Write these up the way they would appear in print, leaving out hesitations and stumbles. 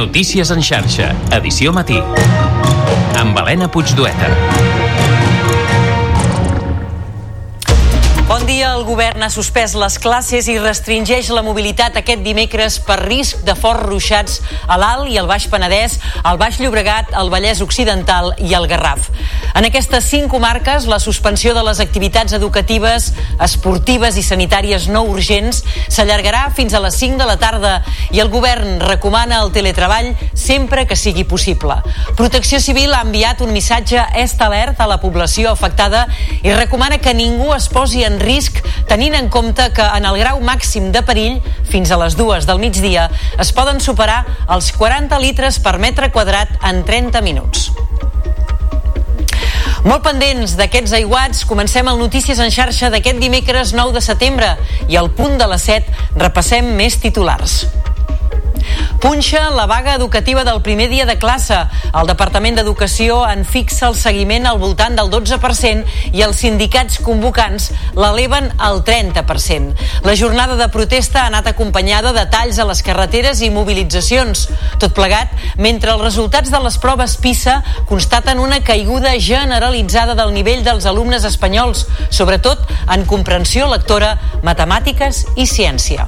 Notícies en xarxa, edició matí. Amb Helena Puigdueta. Bon dia. El govern ha suspès les classes i restringeix la mobilitat aquest dimecres per risc de forts ruixats a l'Alt i al Baix Penedès, al Baix Llobregat, al Vallès Occidental i al Garraf. En aquestes 5 comarques, la suspensió de les activitats educatives, esportives i sanitàries no urgents s'allargarà fins a les 5 de la tarda i el govern recomana el teletreball sempre que sigui possible. Protecció Civil ha enviat un missatge alert a la població afectada i recomana que ningú es posi en risc, tenint en compte que en el grau màxim de perill, fins a les 2 del migdia, es poden superar els 40 litres per metre quadrat en 30 minuts. Molt pendents d'aquests aiguats, comencem el Notícies en xarxa d'aquest dimecres 9 de setembre i al punt de les 7 repassem més titulars. Punxa la vaga educativa del primer dia de classe. El Departament d'Educació en fixa el seguiment al voltant del 12% i els sindicats convocants l'eleven al 30%. La jornada de protesta ha anat acompanyada de talls a les carreteres i mobilitzacions. Tot plegat, mentre els resultats de les proves PISA constaten una caiguda generalitzada del nivell dels alumnes espanyols, sobretot en comprensió lectora, matemàtiques i ciència.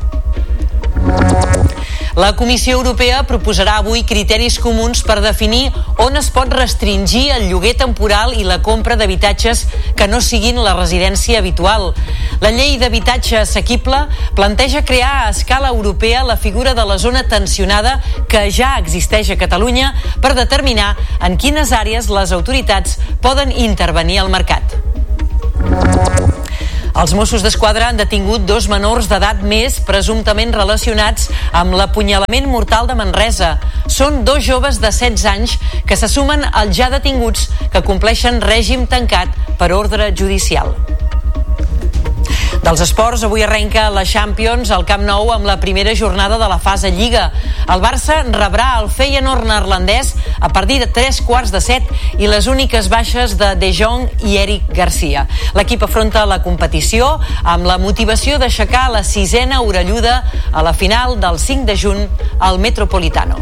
La Comissió Europea proposarà avui criteris comuns per definir on es pot restringir el lloguer temporal i la compra d'habitatges que no siguin la residència habitual. La llei d'habitatge assequible planteja crear a escala europea la figura de la zona tensionada que ja existeix a Catalunya per determinar en quines àrees les autoritats poden intervenir al mercat. Els Mossos d'Esquadra han detingut 2 menors d'edat més presumptament relacionats amb l'apunyalament mortal de Manresa. Són 2 joves de 16 anys que se sumen als ja detinguts que compleixen règim tancat per ordre judicial. Dels esports, avui arrenca la Champions al Camp Nou amb la primera jornada de la fase Lliga. El Barça rebrà el Feyenoord neerlandès a partir de 6:45 i les úniques baixes de Jong i Eric Garcia. L'equip afronta la competició amb la motivació d'aixecar la 6a orelluda a la final del 5 de juny al Metropolitano.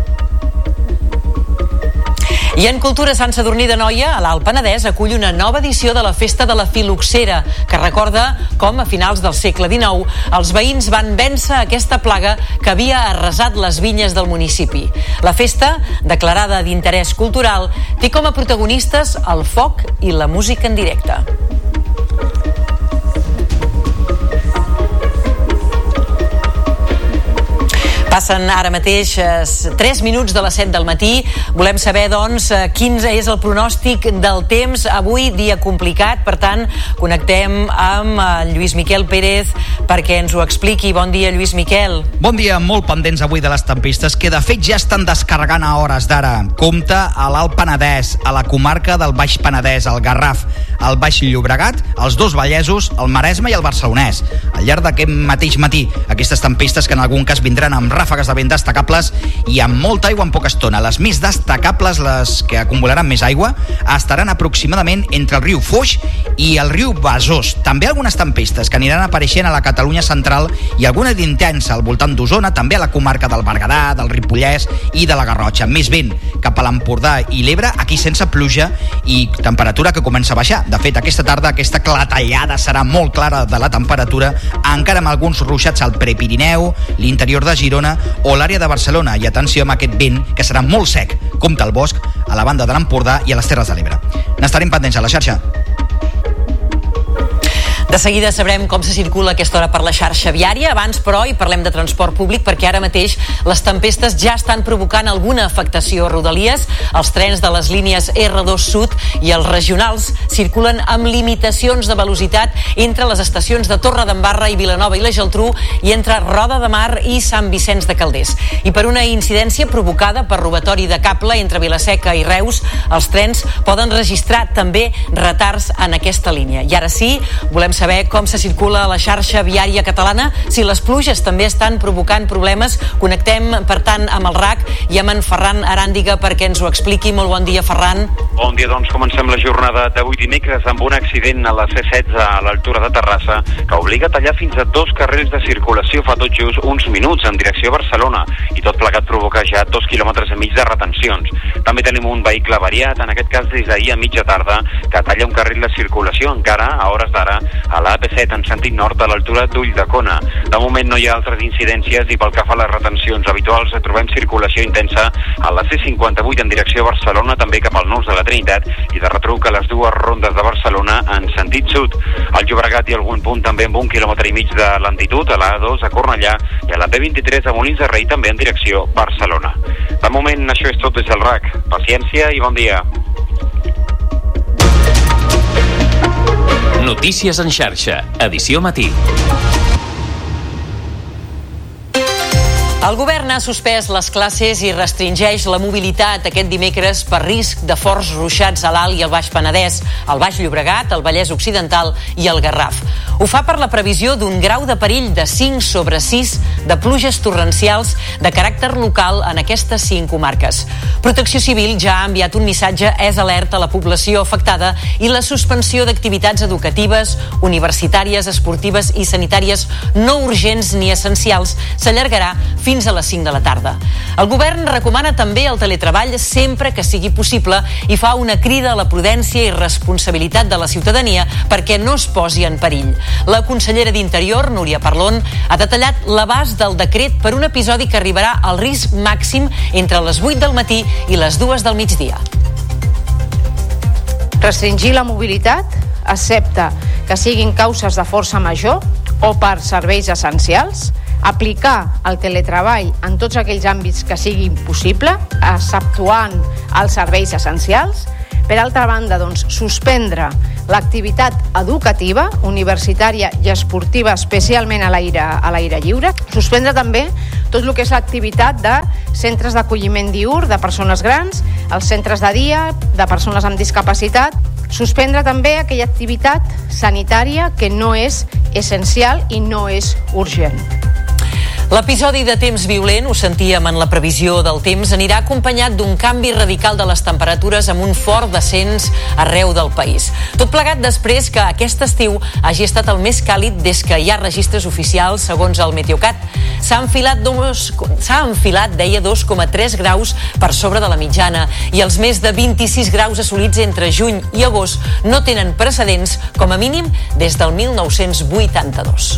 I en cultura, Sant Sadurní d'Anoia, a l'Alt Penedès, acull una nova edició de la Festa de la Filoxera, que recorda com a finals del segle XIX els veïns van vèncer aquesta plaga que havia arrasat les vinyes del municipi. La festa, declarada d'interès cultural, té com a protagonistes el foc i la música en directe. Passen ara mateix 3 minuts de les 7 del matí. Volem saber, doncs, quin és el pronòstic del temps. Avui, dia complicat, per tant, connectem amb Lluís Miquel Pérez perquè ens ho expliqui. Bon dia, Lluís Miquel. Bon dia, molt pendents avui de les tempistes que, de fet, ja estan descarregant a hores d'ara. Compte a l'Alt Penedès, a la comarca del Baix Penedès, al Garraf, al Baix Llobregat, els 2 Vallesos, el Maresme i el Barcelonès. Al llarg d'aquest mateix matí, aquestes tempistes que en algun cas vindran amb ràfegues de vent destacables i amb molta aigua en poca estona. Les més destacables, les que acumularan més aigua, estaran aproximadament entre el riu Foix i el riu Besòs. També algunes tempestes que aniran apareixent a la Catalunya central i alguna d'intensa al voltant d'Osona, també a la comarca del Berguedà, del Ripollès i de la Garrotxa. Més vent cap a l'Empordà i l'Ebre, aquí sense pluja i temperatura que comença a baixar. De fet, aquesta tarda aquesta clatellada serà molt clara de la temperatura, encara amb alguns ruixats al Prepirineu, l'interior de Girona o l'àrea de Barcelona. I atenció amb aquest vent que serà molt sec. Compte al bosc, a la banda de l'Empordà i a les Terres de l'Ebre. N'estarem pendents a la xarxa. De seguida sabrem com se circula a aquesta hora per la xarxa viària. Abans, però, hi parlem de transport públic perquè ara mateix les tempestes ja estan provocant alguna afectació a Rodalies. Els trens de les línies R2 Sud i els regionals circulen amb limitacions de velocitat entre les estacions de Torredembarra i Vilanova i la Geltrú i entre Roda de Mar i Sant Vicenç de Calders. I per una incidència provocada per robatori de cable entre Vilaseca i Reus, els trens poden registrar també retards en aquesta línia. I ara sí, volem saber saber com se circula a la xarxa viària catalana, si les pluges també estan provocant problemes. Connectem, per tant, amb el RAC i amb en Ferran Aràndiga perquè ens ho expliqui. Molt bon dia, Ferran. Bon dia, doncs comencem la jornada d'avui dimecres amb un accident a la C16 a l'altura de Terrassa que obliga a tallar fins a 2 carrils de circulació fa tot just uns minuts en direcció a Barcelona, i tot plegat provoca ja 2,5 quilòmetres de retencions. També tenim un vehicle variat, en aquest cas des d'ahir a mitja tarda, que talla un carril de circulació encara a hores d'ara a la AP7 en sentit nord a l'altura d'Ulldecona. De moment no hi ha altres incidències i pel que fa a les retencions habituals trobem circulació intensa a la C58 en direcció a Barcelona, també cap al nus de la Trinitat, i de retruc a les dues rondes de Barcelona en sentit sud. Al Llobregat hi ha algun punt també amb 1,5 quilòmetres de lentitud a la A2 a Cornellà i a la P23 a Molins de Rei també en direcció a Barcelona. De moment això és tot des del RAC. Paciència i bon dia. Notícies en xarxa, edició matí. El govern ha suspès les classes i restringeix la mobilitat aquest dimecres per risc de forts ruixats a l'Alt i el Baix Penedès, el Baix Llobregat, el Vallès Occidental i el Garraf. Ho fa per la previsió d'un grau de perill de 5/6 de pluges torrencials de caràcter local en aquestes 5 comarques. Protecció Civil ja ha enviat un missatge alerta a la població afectada i la suspensió d'activitats educatives, universitàries, esportives i sanitàries no urgents ni essencials s'allargarà fins a les 5 de la tarda. El govern recomana també el teletreball sempre que sigui possible i fa una crida a la prudència i responsabilitat de la ciutadania perquè no es posi en perill. La consellera d'Interior, Núria Parlon, ha detallat l'abast del decret per un episodi que arribarà al risc màxim entre les 8 del matí i les 2 del migdia. Restringir la mobilitat, excepte que siguin causes de força major o per serveis essencials, aplicar el teletreball en tots aquells àmbits que sigui possible, exceptuant els serveis essencials. Per altra banda, suspendre l'activitat educativa, universitària i esportiva, especialment a l'aire lliure. Suspendre també tot el que és l'activitat de centres d'acolliment diürn de persones grans, els centres de dia de persones amb discapacitat. Suspendre també aquella activitat sanitària que no és essencial i no és urgent. L'episodi de temps violent, ho sentíem en la previsió del temps, anirà acompanyat d'un canvi radical de les temperatures amb un fort descens arreu del país. Tot plegat després que aquest estiu hagi estat el més càlid des que hi ha registres oficials, segons el Meteocat. S'ha enfilat, deia, 2,3 graus per sobre de la mitjana i els més de 26 graus assolits entre juny i agost no tenen precedents, com a mínim, des del 1982.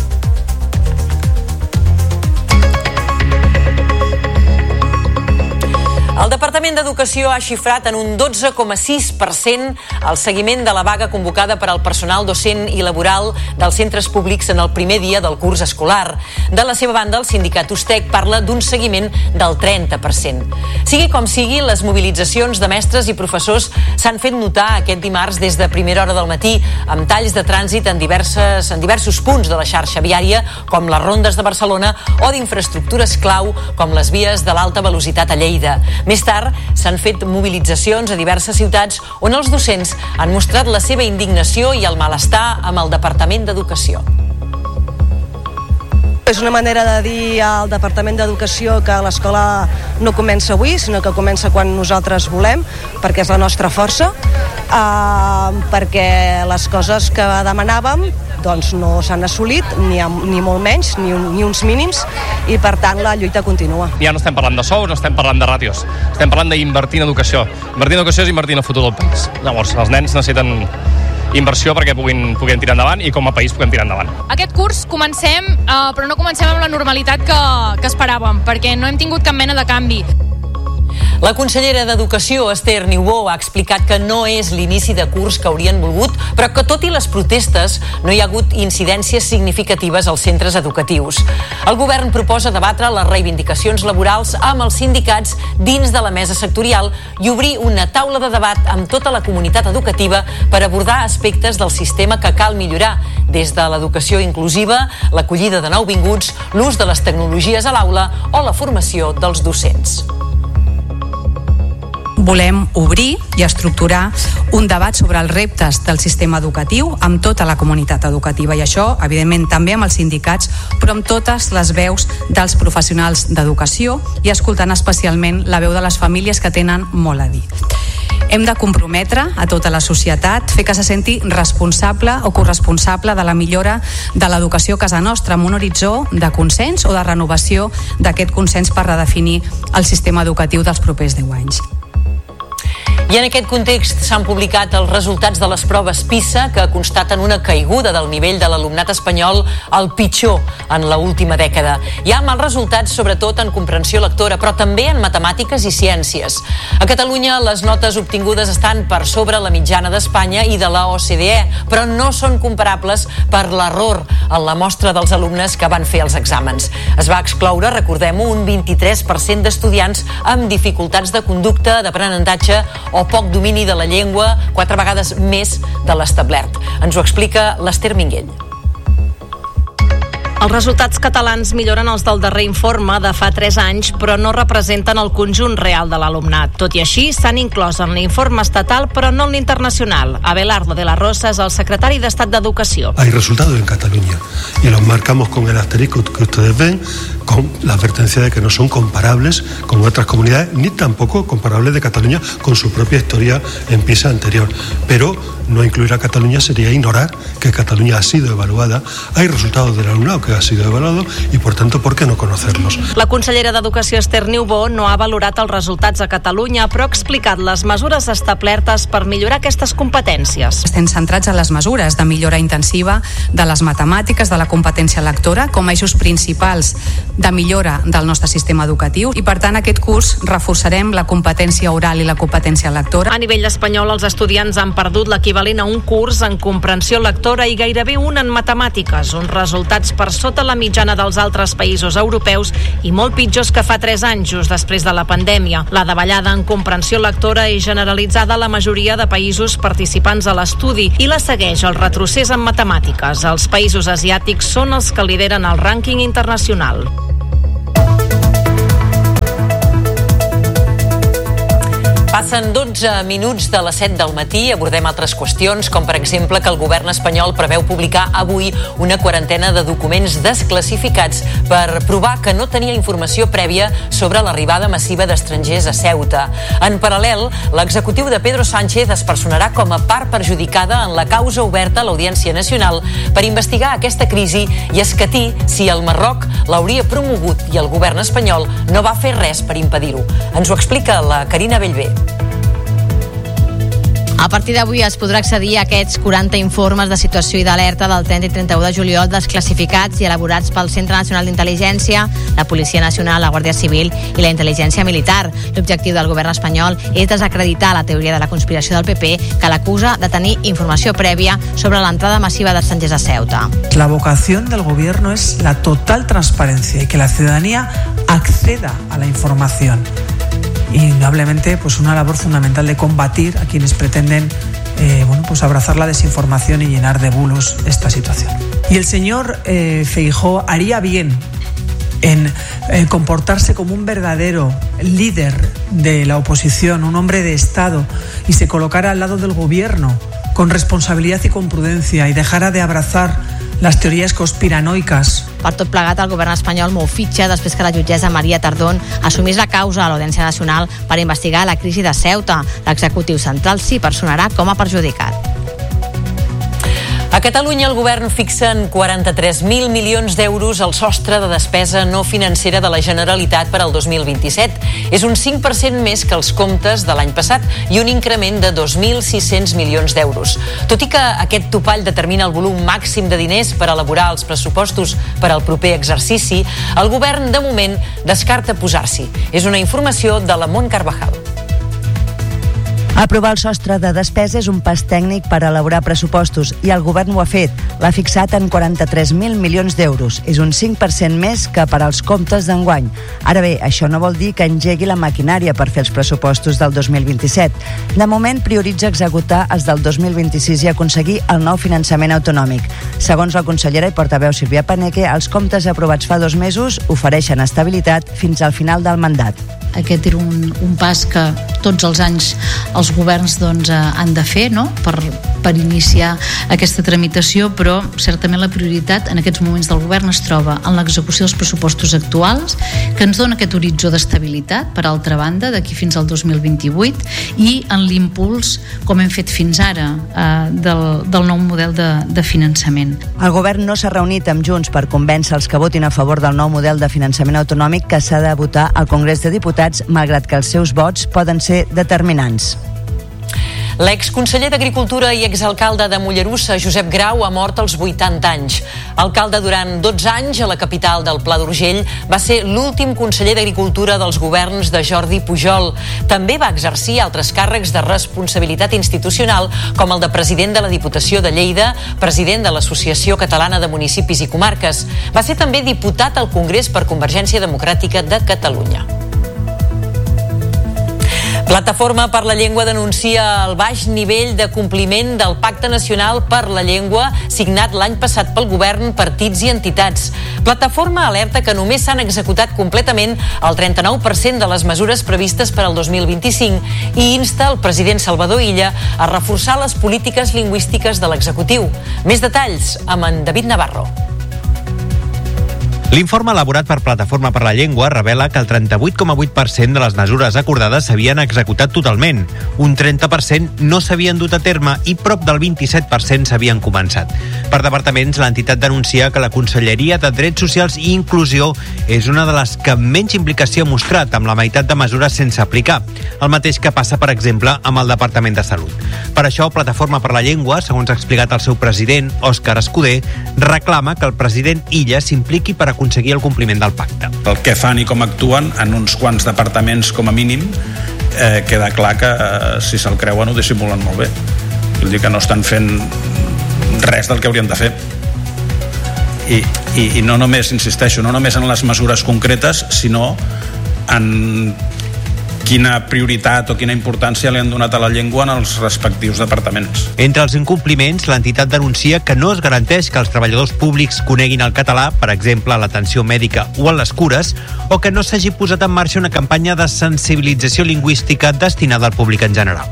El Departament d'Educació ha xifrat en un 12,6% el seguiment de la vaga convocada per al personal docent i laboral dels centres públics en el primer dia del curs escolar. De la seva banda, el sindicat USTEC parla d'un seguiment del 30%. Sigui com sigui, les mobilitzacions de mestres i professors s'han fet notar aquest dimarts des de primera hora del matí, amb talls de trànsit en diversos punts de la xarxa viària, com les rondes de Barcelona, o d'infraestructures clau, com les vies de l'alta velocitat a Lleida. Més tard, s'han fet mobilitzacions a diverses ciutats on els docents han mostrat la seva indignació i el malestar amb el Departament d'Educació. És una manera de dir al Departament d'Educació que l'escola no comença avui, sinó que comença quan nosaltres volem, perquè és la nostra força, perquè les coses que demanàvem no s'han assolit, ni molt menys, ni uns mínims, i per tant la lluita continua. Ja no estem parlant de sous, no estem parlant de ràtios, estem parlant d'invertir en educació. Invertir en educació és invertir en el futur del país. Llavors, els nens necessiten inversió perquè puguem tirar endavant i com a país puguem tirar endavant. Aquest curs comencem, però no comencem amb la normalitat que esperàvem, perquè no hem tingut cap mena de canvi. La consellera d'Educació, Esther Niubó, ha explicat que no és l'inici de curs que haurien volgut, però que tot i les protestes no hi ha hagut incidències significatives als centres educatius. El govern proposa debatre les reivindicacions laborals amb els sindicats dins de la mesa sectorial i obrir una taula de debat amb tota la comunitat educativa per abordar aspectes del sistema que cal millorar, des de l'educació inclusiva, l'acollida de nouvinguts, l'ús de les tecnologies a l'aula o la formació dels docents. volem obrir i estructurar un debat sobre els reptes del sistema educatiu amb tota la comunitat educativa, i això, evidentment, també amb els sindicats, però amb totes les veus dels professionals d'educació i escoltant especialment la veu de les famílies que tenen molt a dir. Hem de comprometre a tota la societat, fer que se senti responsable o corresponsable de la millora de l'educació a casa nostra, amb un horitzó de consens o de renovació d'aquest consens per redefinir el sistema educatiu dels propers 10 anys. I en aquest context s'han publicat els resultats de les proves PISA que constaten una caiguda del nivell de l'alumnat espanyol al pitjor en l'última dècada. Hi ha mals resultats sobretot en comprensió lectora, però també en matemàtiques i ciències. A Catalunya les notes obtingudes estan per sobre la mitjana d'Espanya i de la OCDE, però no són comparables per l'error en la mostra dels alumnes que van fer els exàmens. Es va excloure, recordem-ho, un 23% d'estudiants amb dificultats de conducta, d'aprenentatge o poc domini de la llengua, 4 vegades més de l'establert. Ens ho explica l'Ester Minguell. Els resultats catalans milloren els del darrer informe de fa 3 anys, però no representen el conjunt real de l'alumnat. Tot i així, s'han inclòs en l'informe estatal, però no en l'internacional. Abelardo de la Rosa és el secretari d'Estat d'Educació. Hay resultados en Cataluña y los marcamos con el asterisco que ustedes ven, con la advertencia de que no son comparables con otras comunidades, ni tampoco comparables de Cataluña con su propia historia en PISA anterior. Pero no incluir a Cataluña sería ignorar que Cataluña ha sido evaluada. Hay resultados del alumnado que ha sido evaluado y, por tanto, ¿por qué no conocerlos? La consellera d'Educació, Esther Niubó, no ha valorat els resultats a Catalunya, però ha explicat les mesures establertes per millorar aquestes competències. Estem centrats en les mesures de millora intensiva de les matemàtiques, de la competència lectora, com a eixos principals de millora del nostre sistema educatiu, i per tant aquest curs reforçarem la competència oral i la competència lectora. A nivell espanyol, els estudiants han perdut l'equivalent a un curs en comprensió lectora i gairebé un en matemàtiques, uns resultats per sota la mitjana dels altres països europeus i molt pitjors que fa 3 anys, just després de la pandèmia. La davallada en comprensió lectora és generalitzada a la majoria de països participants a l'estudi i la segueix el retrocés en matemàtiques. Els països asiàtics són els que lideren el rànquing internacional. Passen 12 minuts de les 7 del matí, abordem altres qüestions, com per exemple que el govern espanyol preveu publicar avui una quarantena de documents desclassificats per provar que no tenia informació prèvia sobre l'arribada massiva d'estrangers a Ceuta. En paral·lel, l'executiu de Pedro Sánchez es personarà com a part perjudicada en la causa oberta a l'Audiència Nacional per investigar aquesta crisi i escatir si el Marroc l'hauria promogut i el govern espanyol no va fer res per impedir-ho. Ens ho explica la Carina Bellver. A partir d'avui es podrà accedir a aquests 40 informes de situació i d'alerta del 30 i 31 de juliol desclassificats i elaborats pel Centre Nacional d'Intel·ligència, la Policia Nacional, la Guàrdia Civil i la Intel·ligència Militar. L'objectiu del govern espanyol és desacreditar la teoria de la conspiració del PP, que l'acusa de tenir informació prèvia sobre l'entrada massiva d'estrangers a Ceuta. La vocación del gobierno es la total transparencia y que la ciudadanía acceda a la información. Indudablemente, pues una labor fundamental de combatir a quienes pretenden abrazar la desinformación y llenar de bulos esta situación. Y el señor Feijóo haría bien en comportarse como un verdadero líder de la oposición, un hombre de Estado, y se colocara al lado del gobierno con responsabilidad y con prudencia y dejara de abrazar les teories conspiranoiques. Per tot plegat, el govern espanyol mou fitxa després que la jutgessa Maria Tardón assumís la causa a l'Audiència Nacional per investigar la crisi de Ceuta. L'executiu central s'hi personarà com a perjudicat. A Catalunya el govern fixa en 43.000 milions d'euros el sostre de despesa no financera de la Generalitat per al 2027. És un 5% més que els comptes de l'any passat i un increment de 2.600 milions d'euros. Tot i que aquest topall determina el volum màxim de diners per elaborar els pressupostos per al proper exercici, el govern de moment descarta posar-s'hi. És una informació de la Mont Carvajal. Aprovar el sostre de despesa és un pas tècnic per elaborar pressupostos i el govern ho ha fet. L'ha fixat en 43.000 milions d'euros. És un 5% més que per als comptes d'enguany. Ara bé, això no vol dir que engegui la maquinària per fer els pressupostos del 2027. De moment prioritza executar els del 2026 i aconseguir el nou finançament autonòmic. Segons la consellera i portaveu Sílvia Paneque, els comptes aprovats fa 2 mesos ofereixen estabilitat fins al final del mandat. Aquest era un pas que tots els anys els governs han de fer, no? per iniciar aquesta tramitació, però certament la prioritat en aquests moments del govern es troba en l'execució dels pressupostos actuals, que ens dona aquest horitzó d'estabilitat, per altra banda, d'aquí fins al 2028, i en l'impuls, com hem fet fins ara, del nou model de finançament. El govern no s'ha reunit amb Junts per convèncer els que votin a favor del nou model de finançament autonòmic que s'ha de votar al Congrés de Diputats, malgrat que els seus vots poden ser determinants. L'exconseller d'Agricultura i exalcalde de Mollerussa, Josep Grau, ha mort als 80 anys. Alcalde durant 12 anys a la capital del Pla d'Urgell, va ser l'últim conseller d'Agricultura dels governs de Jordi Pujol. També va exercir altres càrrecs de responsabilitat institucional, com el de president de la Diputació de Lleida, president de l'Associació Catalana de Municipis i Comarques. Va ser també diputat al Congrés per Convergència Democràtica de Catalunya. Plataforma per la Llengua denuncia el baix nivell de compliment del Pacte Nacional per la Llengua signat l'any passat pel govern, partits i entitats. Plataforma alerta que només s'han executat completament el 39% de les mesures previstes per al 2025 i insta el president Salvador Illa a reforçar les polítiques lingüístiques de l'executiu. Més detalls amb en David Navarro. L'informe elaborat per Plataforma per la Llengua revela que el 38,8% de les mesures acordades s'havien executat totalment, un 30% no s'havien dut a terme i prop del 27% s'havien començat. Per departaments, l'entitat denuncia que la Conselleria de Drets Socials i Inclusió és una de les que menys implicació ha mostrat, amb la meitat de mesures sense aplicar, el mateix que passa, per exemple, amb el Departament de Salut. Per això, Plataforma per la Llengua, segons ha explicat el seu president, Òscar Escudé, reclama que el president Illa s'impliqui per aconseguir el compliment del pacte. El que fan i com actuen en uns quants departaments com a mínim queda clar que si se'l creuen ho dissimulen molt bé. Vull dir que no estan fent res del que haurien de fer. I no només, insisteixo, no només en les mesures concretes, sinó en quina prioritat o quina importància li han donat a la llengua en els respectius departaments. Entre els incompliments, l'entitat denuncia que no es garanteix que els treballadors públics coneguin el català, per exemple, a l'atenció mèdica o a les cures, o que no s'hagi posat en marxa una campanya de sensibilització lingüística destinada al públic en general.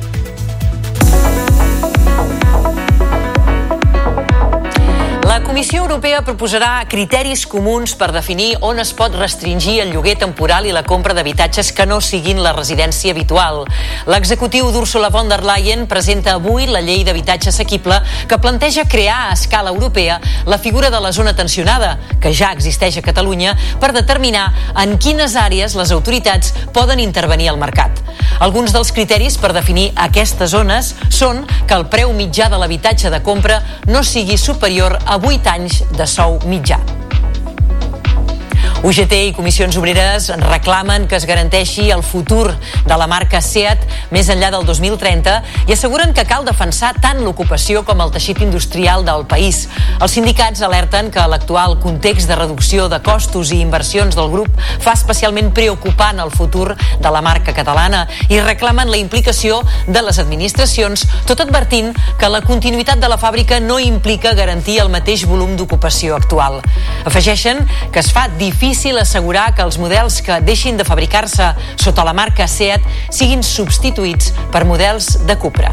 La Comissió Europea proposarà criteris comuns per definir on es pot restringir el lloguer temporal i la compra d'habitatges que no siguin la residència habitual. L'executiu d'Ursula von der Leyen presenta avui la llei d'habitatge assequible que planteja crear a escala europea la figura de la zona tensionada, que ja existeix a Catalunya, per determinar en quines àrees les autoritats poden intervenir al mercat. Alguns dels criteris per definir aquestes zones són que el preu mitjà de l'habitatge de compra no sigui superior a 8 anys de sou mitjà. UGT i Comissions Obreres reclamen que es garanteixi el futur de la marca SEAT més enllà del 2030 i asseguren que cal defensar tant l'ocupació com el teixit industrial del país. Els sindicats alerten que l'actual context de reducció de costos i inversions del grup fa especialment preocupant el futur de la marca catalana i reclamen la implicació de les administracions, tot advertint que la continuïtat de la fàbrica no implica garantir el mateix volum d'ocupació actual. Afegeixen que es fa difícil assegurar que els models que deixin de fabricar-se sota la marca SEAT siguin substituïts per models de Cupra.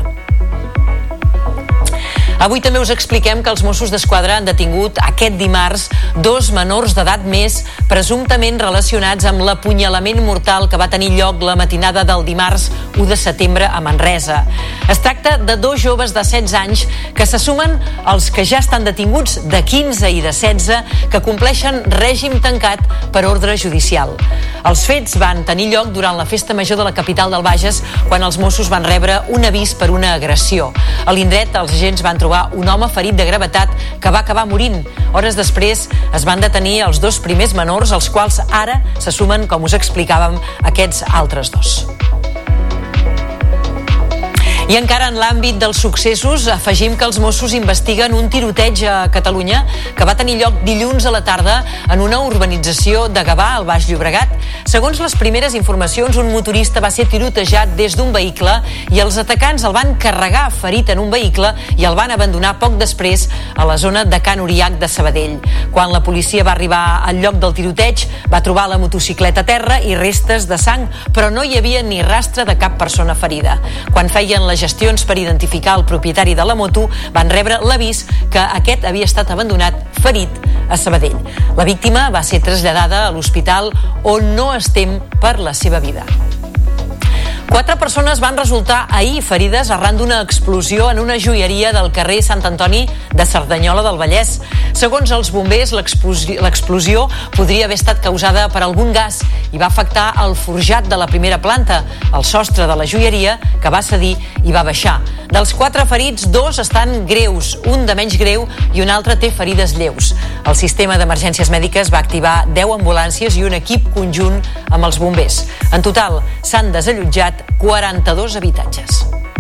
Avui també us expliquem que els Mossos d'Esquadra han detingut aquest dimarts 2 menors d'edat més presumptament relacionats amb l'apunyalament mortal que va tenir lloc la matinada del dimarts 1 de setembre a Manresa. Es tracta de 2 joves de 16 anys que se sumen als que ja estan detinguts de 15 i de 16 que compleixen règim tancat per ordre judicial. Els fets van tenir lloc durant la festa major de la capital del Bages quan els Mossos van rebre un avís per una agressió. A l'indret els agents van trobar un home ferit de gravetat que va acabar morint. Hores després es van detenir els 2 primers menors, als quals ara se sumen, com us explicàvem, aquests altres 2. I encara en l'àmbit dels successos, afegim que els Mossos investiguen un tiroteig a Catalunya que va tenir lloc dilluns a la tarda en una urbanització de Gavà, al Baix Llobregat. Segons les primeres informacions, un motorista va ser tirotejat des d'un vehicle i els atacants el van carregar ferit en un vehicle i el van abandonar poc després a la zona de Can Uriac de Sabadell. Quan la policia va arribar al lloc del tiroteig, va trobar la motocicleta a terra i restes de sang, però no hi havia ni rastre de cap persona ferida. Quan feien les gestions per identificar el propietari de la moto, van rebre l'avís que aquest havia estat abandonat ferit a Sabadell. La víctima va ser traslladada a l'hospital on no es tem per la seva vida. 4 persones van resultar ahir ferides arran d'una explosió en una joieria del carrer Sant Antoni de Cerdanyola del Vallès. Segons els bombers, l'explosió podria haver estat causada per algun gas i va afectar el forjat de la primera planta, el sostre de la joieria, que va cedir i va baixar. Dels 4 ferits, 2 estan greus, un de menys greu i un altre té ferides lleus. El sistema d'emergències mèdiques va activar 10 ambulàncies i un equip conjunt amb els bombers. En total, s'han desallotjat 42 habitatges.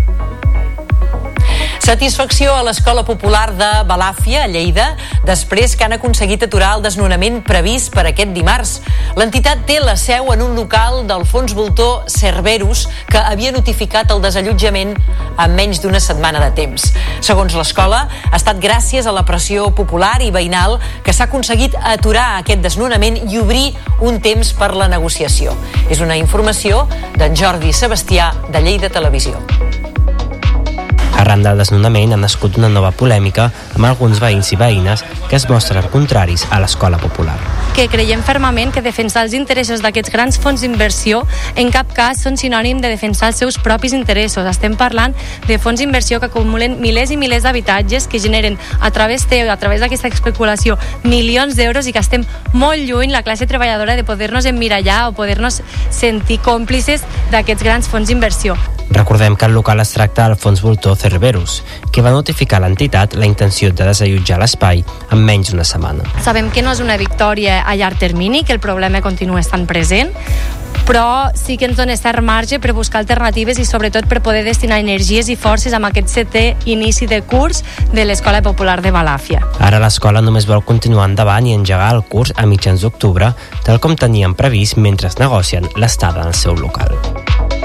Satisfacció a l'Escola Popular de Balàfia, a Lleida, després que han aconseguit aturar el desnonament previst per aquest dimarts. L'entitat té la seu en un local del fons voltor Cerberus, que havia notificat el desallotjament en menys d'una setmana de temps. Segons l'escola, ha estat gràcies a la pressió popular i veïnal que s'ha aconseguit aturar aquest desnonament i obrir un temps per la negociació. És una informació d'en Jordi Sebastià, de Lleida Televisió. Arran del desnonament ha nascut una nova polèmica amb alguns veïns i veïnes que es mostren contraris a l'Escola Popular. Que creiem fermament que defensar els interessos d'aquests grans fons d'inversió en cap cas són sinònim de defensar els seus propis interessos. Estem parlant de fons d'inversió que acumulen milers i milers d'habitatges que generen a través d'aquesta especulació milions d'euros i que estem molt lluny, la classe treballadora, de poder-nos emmirallar o poder-nos sentir còmplices d'aquests grans fons d'inversió. Recordem que el local es tracta del fons voltor Cerberus, que va notificar a l'entitat la intenció de desallotjar l'espai en menys d'una setmana. Sabem que no és una victòria a llarg termini, que el problema continua estant present, però sí que ens dona cert marge per buscar alternatives i sobretot per poder destinar energies i forces amb aquest 7è inici de curs de l'Escola Popular de Balàfia. Ara l'escola només vol continuar endavant i engegar el curs a mitjans d'octubre, tal com tenien previst mentre es negocien l'estada en el seu local.